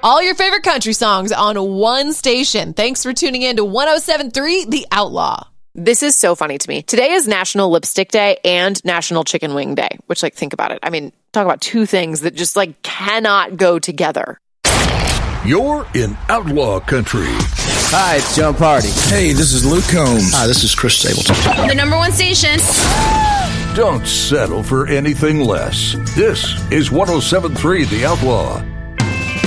All your favorite country songs on one station. Thanks for tuning in to 107.3 The Outlaw. This is so funny to me. Today is National Lipstick Day and National Chicken Wing Day, which, like, think about it. I mean, talk about two things that just, like, cannot go together. You're in Outlaw Country. Hi, it's John Party. Hey, this is Luke Combs. Hi, this is Chris Stapleton. The number one station. Don't settle for anything less. This is 107.3 The Outlaw.